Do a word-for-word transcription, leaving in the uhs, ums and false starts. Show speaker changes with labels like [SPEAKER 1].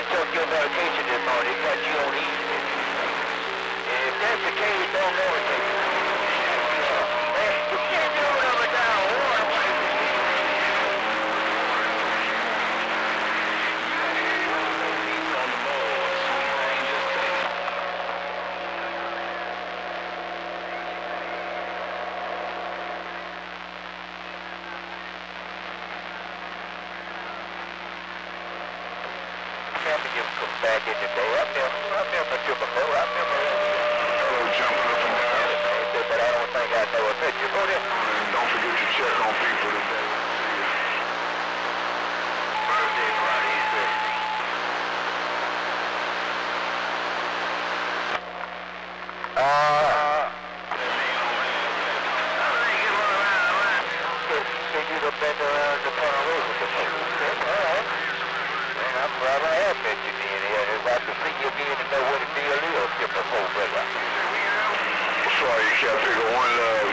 [SPEAKER 1] took your medication this morning, got you on easy. If that's the case, don't never take it. Hey, you can't do whatever down. You come back in the day. I remember, I remember you before. I remember you
[SPEAKER 2] jumping up and down.
[SPEAKER 1] But I don't think I know a picture. Go there.
[SPEAKER 2] Don't forget to check on people today.
[SPEAKER 1] Birthday party is it? Uh, I think you run around, around. Think you'd have been around the corner road with the folks. All right. I'm proud I have met you, being here. I'd like to see you being to know what the deal is, your before, brother.
[SPEAKER 2] Sorry, you can't figure one love.